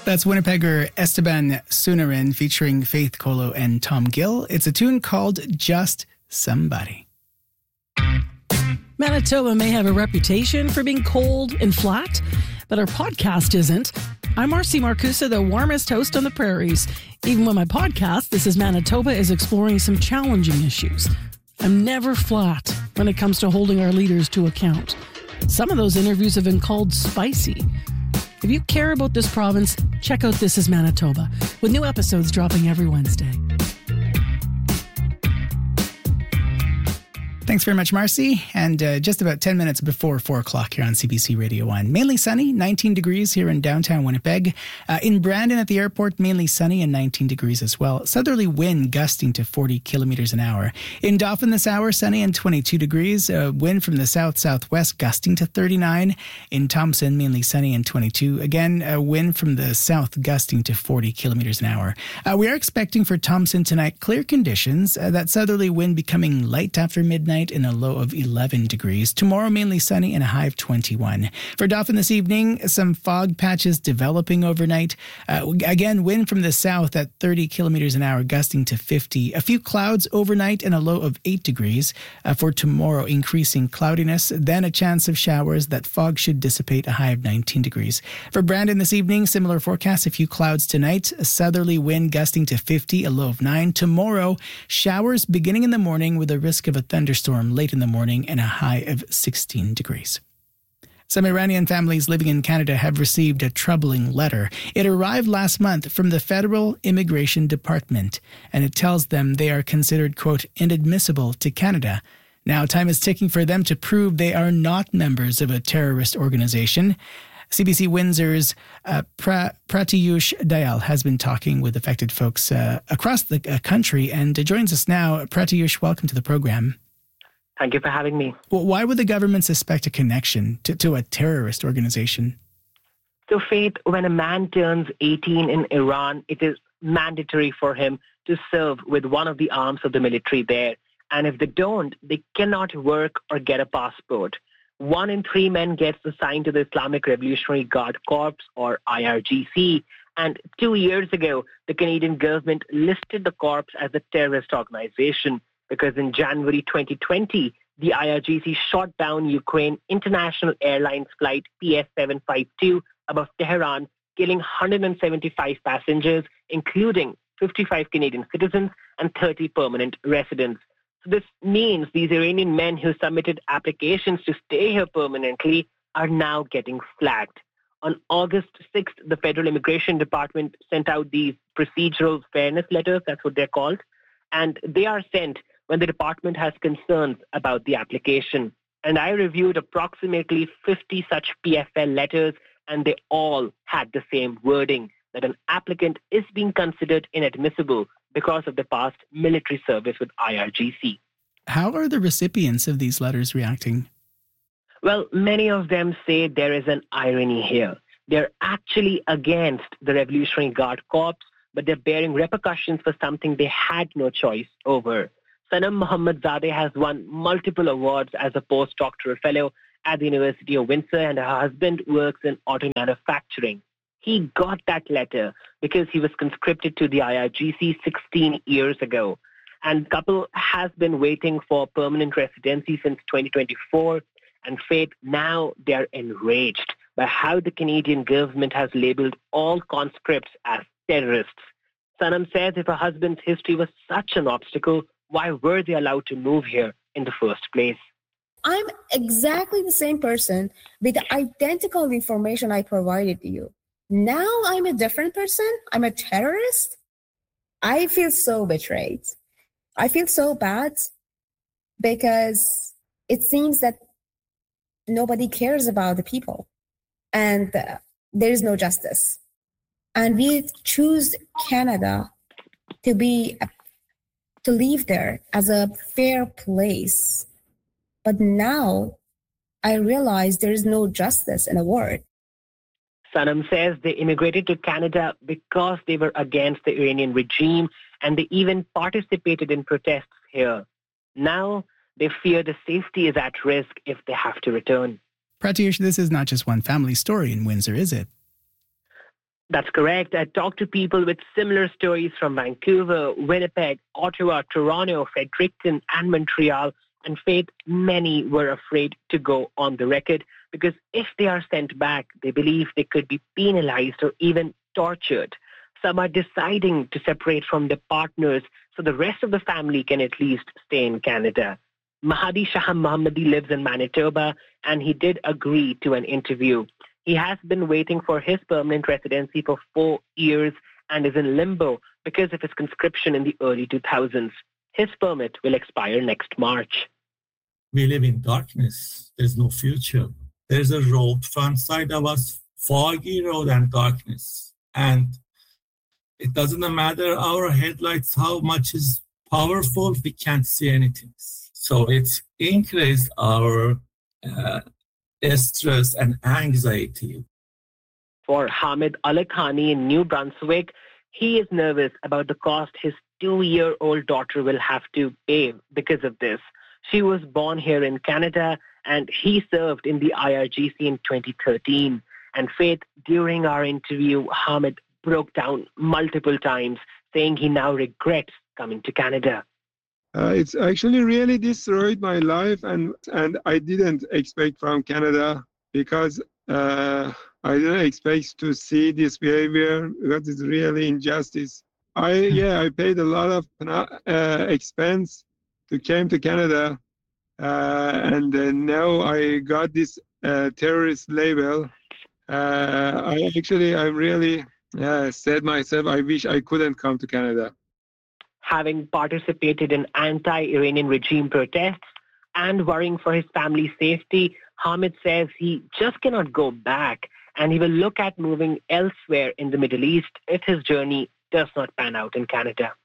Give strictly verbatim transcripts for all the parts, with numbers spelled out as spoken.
That's Winnipegger Esteban Sunarin featuring Faith Kolo and Tom Gill. It's a tune called Just Somebody. Manitoba may have a reputation for being cold and flat, but our podcast isn't. I'm Marcy Marcusa, the warmest host on the prairies. Even when my podcast, This is Manitoba, is exploring some challenging issues. I'm never flat when it comes to holding our leaders to account. Some of those interviews have been called spicy. If you care about this province, check out This is Manitoba, with new episodes dropping every Wednesday. Thanks very much, Marcy. And uh, just about ten minutes before four o'clock here on C B C Radio one. Mainly sunny, nineteen degrees here in downtown Winnipeg. Uh, in Brandon at the airport, mainly sunny and nineteen degrees as well. Southerly wind gusting to forty kilometers an hour. In Dauphin this hour, sunny and twenty-two degrees. Uh, wind from the south-southwest gusting to thirty-nine. In Thompson, mainly sunny and twenty-two. Again, uh, wind from the south gusting to forty kilometers an hour. Uh, we are expecting for Thompson tonight clear conditions. Uh, that southerly wind becoming light after midnight in a low of eleven degrees. Tomorrow, mainly sunny and a high of twenty-one. For Dauphin this evening, some fog patches developing overnight. Uh, again, wind from the south at thirty kilometers an hour, gusting to fifty. A few clouds overnight and a low of eight degrees. Uh, for tomorrow, increasing cloudiness, then a chance of showers. That fog should dissipate, a high of nineteen degrees. For Brandon this evening, similar forecast, a few clouds tonight. A southerly wind gusting to fifty, a low of nine. Tomorrow, showers beginning in the morning with a risk of a thunderstorm late in the morning and a high of sixteen degrees. Some Iranian families living in Canada have received a troubling letter. It arrived last month from the Federal Immigration Department, and it tells them they are considered, quote, inadmissible to Canada. Now, time is ticking for them to prove they are not members of a terrorist organization. C B C Windsor's uh, pra- Pratyush Dayal has been talking with affected folks uh, across the uh, country and uh, joins us now. Pratyush, welcome to the program. Thank you for having me. Well, why would the government suspect a connection to, to a terrorist organization? So, Faith, when a man turns eighteen in Iran, it is mandatory for him to serve with one of the arms of the military there. And if they don't, they cannot work or get a passport. One in three men gets assigned to the Islamic Revolutionary Guard Corps, or I R G C. And two years ago, the Canadian government listed the corps as a terrorist organization, because in January twenty twenty, the I R G C shot down Ukraine International Airlines flight P S seven fifty-two above Tehran, killing one hundred seventy-five passengers, including fifty-five Canadian citizens and thirty permanent residents. So this means these Iranian men who submitted applications to stay here permanently are now getting flagged. On August sixth, the Federal Immigration Department sent out these procedural fairness letters, that's what they're called, and they are sent when the department has concerns about the application. And I reviewed approximately fifty such P F L letters, and they all had the same wording, that an applicant is being considered inadmissible because of the past military service with I R G C. How are the recipients of these letters reacting? Well, many of them say there is an irony here. They're actually against the Revolutionary Guard Corps, but they're bearing repercussions for something they had no choice over. Sanam Mohammed-Zadeh has won multiple awards as a postdoctoral fellow at the University of Windsor, and her husband works in auto manufacturing. He got that letter because he was conscripted to the I R G C sixteen years ago. And the couple has been waiting for permanent residency since twenty twenty-four. And Faith, now they're enraged by how the Canadian government has labeled all conscripts as terrorists. Sanam says if her husband's history was such an obstacle, why were they allowed to move here in the first place? I'm exactly the same person with the identical information I provided to you. Now I'm a different person? I'm a terrorist? I feel so betrayed. I feel so bad because it seems that nobody cares about the people and uh, there is no justice. And we choose Canada to be a to live there as a fair place. But now I realize there is no justice in a word. Sanam says they immigrated to Canada because they were against the Iranian regime, and they even participated in protests here. Now they fear the safety is at risk if they have to return. Pratyush, this is not just one family story in Windsor, is it? That's correct. I talked to people with similar stories from Vancouver, Winnipeg, Ottawa, Toronto, Fredericton, and Montreal. And Faith, many were afraid to go on the record because if they are sent back, they believe they could be penalized or even tortured. Some are deciding to separate from their partners so the rest of the family can at least stay in Canada. Mahadi Shaham Mohammadi lives in Manitoba, and he did agree to an interview. He has been waiting for his permanent residency for four years and is in limbo because of his conscription in the early two thousands. His permit will expire next March. We live in darkness. There's no future. There's a road front side of us, foggy road and darkness. And it doesn't matter our headlights, how much is powerful, we can't see anything. So it's increased our uh, stress and anxiety. For Hamid Alakhani in New Brunswick, he is nervous about the cost his two-year-old daughter will have to pay because of this. She was born here in Canada, and he served in the I R G C in twenty thirteen. And Faith, during our interview, Hamid broke down multiple times, saying he now regrets coming to Canada. Uh, it's actually really destroyed my life, and, and I didn't expect from Canada because uh, I didn't expect to see this behavior because it's really injustice. I yeah, I paid a lot of uh, expense to came to Canada, uh, and uh, now I got this uh, terrorist label. Uh, I actually, I really uh, said myself, I wish I couldn't come to Canada. Having participated in anti-Iranian regime protests and worrying for his family's safety, Hamid says he just cannot go back, and he will look at moving elsewhere in the Middle East if his journey does not pan out in Canada.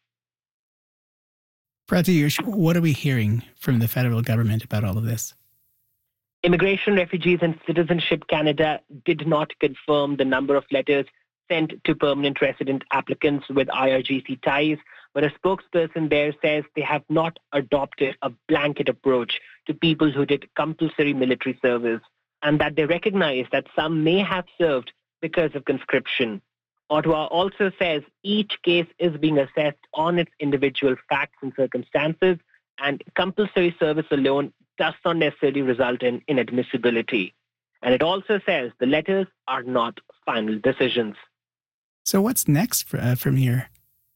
Pratyush, what are we hearing from the federal government about all of this? Immigration, Refugees and Citizenship Canada did not confirm the number of letters sent to permanent resident applicants with I R G C ties, but a spokesperson there says they have not adopted a blanket approach to people who did compulsory military service, and that they recognize that some may have served because of conscription. Ottawa also says each case is being assessed on its individual facts and circumstances, and compulsory service alone does not necessarily result in inadmissibility. And it also says the letters are not final decisions. So what's next for, uh, from here?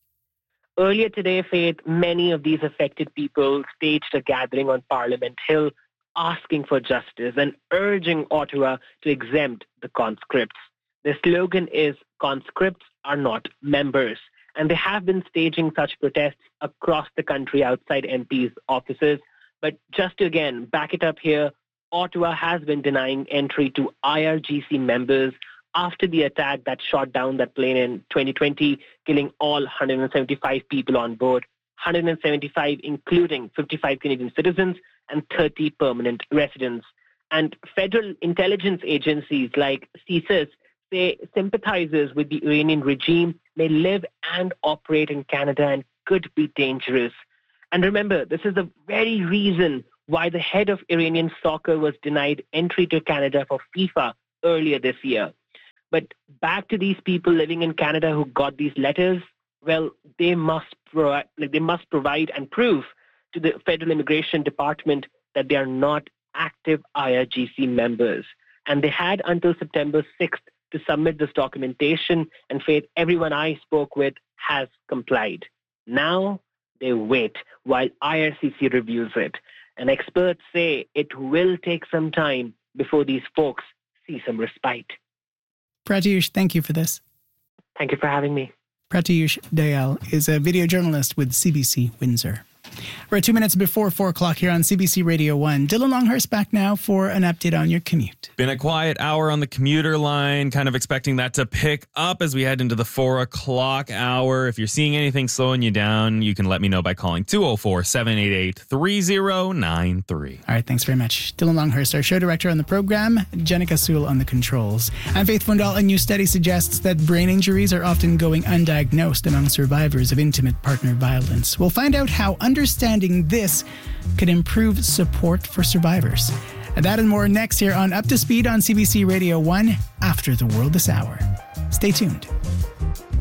Earlier today, Faith, many of these affected people staged a gathering on Parliament Hill asking for justice and urging Ottawa to exempt the conscripts. The slogan is, conscripts are not members. And they have been staging such protests across the country outside M P's offices. But just to again back it up here, Ottawa has been denying entry to I R G C members after the attack that shot down that plane in twenty twenty, killing all one hundred seventy-five people on board, one hundred seventy-five including fifty-five Canadian citizens and thirty permanent residents. And federal intelligence agencies like C S I S say sympathizers with the Iranian regime may live and operate in Canada and could be dangerous. And remember, this is the very reason why the head of Iranian soccer was denied entry to Canada for FIFA earlier this year. But back to these people living in Canada who got these letters, well, they must provide, like they must provide and prove to the Federal Immigration Department that they are not active I R G C members. And they had until September sixth to submit this documentation, and Faith, everyone I spoke with has complied. Now they wait while I R C C reviews it. And experts say it will take some time before these folks see some respite. Pratyush, thank you for this. Thank you for having me. Pratyush Dayal is a video journalist with C B C Windsor. We're two minutes before four o'clock here on C B C Radio one. Dylan Longhurst back now for an update on your commute. Been a quiet hour on the commuter line, kind of expecting that to pick up as we head into the four o'clock hour. If you're seeing anything slowing you down, you can let me know by calling two oh four, seven eight eight, three oh nine three. All right, thanks very much. Dylan Longhurst, our show director on the program, Jenica Sewell on the controls. I'm Faith Fundal. A new study suggests that brain injuries are often going undiagnosed among survivors of intimate partner violence. We'll find out how understanding this could improve support for survivors. That and more next here on Up to Speed on C B C Radio one after the world this hour. Stay tuned.